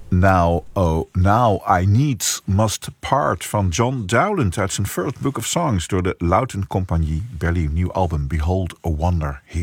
Now, oh, Now I Need Must Part van John Dowland uit zijn First Book of Songs door de Loudon Compagnie, Berlin. Nieuw album Behold a Wonder.